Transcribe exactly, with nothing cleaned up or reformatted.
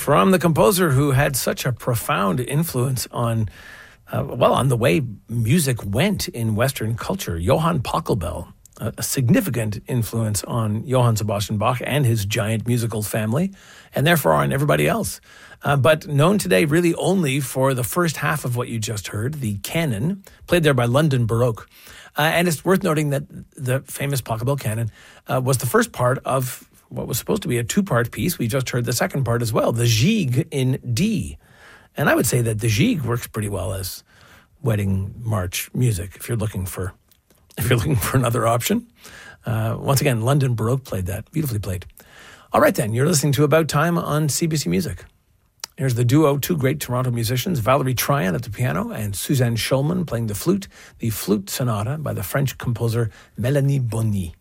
from the composer who had such a profound influence on, uh, well, on the way music went in Western culture, Johann Pachelbel, a, a significant influence on Johann Sebastian Bach and his giant musical family, and therefore on everybody else. Uh, but known today really only for the first half of what you just heard, the canon, played there by London Baroque. Uh, and it's worth noting that the famous Pachelbel canon uh, was the first part of what was supposed to be a two-part piece. We just heard the second part as well, the Gigue in D. And I would say that the Gigue works pretty well as wedding march music if you're looking for if you're looking for another option. Uh, once again, London Baroque played that, beautifully played. All right then, you're listening to About Time on C B C Music. Here's the duo, two great Toronto musicians, Valerie Tryon at the piano and Suzanne Schulman playing the flute, the Flute Sonata by the French composer Mélanie Bonny.